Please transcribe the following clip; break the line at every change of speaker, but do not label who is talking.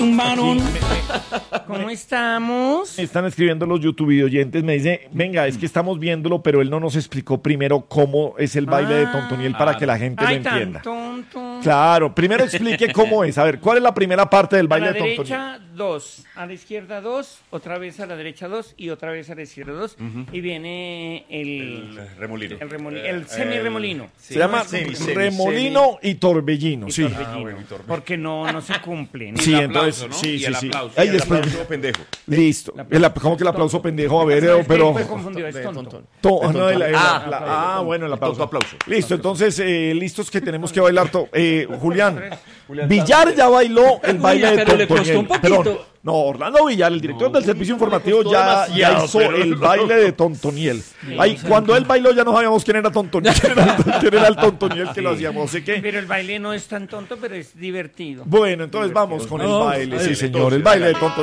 Un varón. ¿Cómo estamos?
Me están escribiendo los YouTube oyentes, me dice, venga, es que estamos viéndolo, pero él no nos explicó primero cómo es el baile de Tontoniel para que la gente lo entienda.
Tonto.
Claro, primero explique cómo es. A ver, ¿cuál es la primera parte del baile de
A la
Tontoniel?
derecha 2, a la izquierda 2, otra vez a la derecha 2 y otra vez a la izquierda 2. Y viene el
remolino.
El semi-remolino.
Se llama remolino y torbellino, sí.
Porque no se cumple.
Sí,
el
entonces,
aplauso, ¿no?
sí,
Y
sí,
el
sí.
aplauso.
Ahí
Y el
después,
aplauso pendejo.
listo. ¿Cómo que el aplauso pendejo? A ver, pero... Bueno, el aplauso.
Aplauso.
Listo, entonces, listos que tenemos que bailar. Julián, Villar ya bailó el baile de
pero le
Tontoniel.
costó un poquito.
Perdón. No, Orlando Villar, el director del servicio informativo, ya hizo el baile de Tontoniel. Ahí, cuando él bailó ya no sabíamos quién era Tontoniel, quién era el Tontoniel que lo hacíamos. Así que,
Pero el baile no es tan tonto, pero es divertido.
bueno, entonces vamos con el baile, sí
adelante,
señor,
entonces,
el baile de Tontoniel.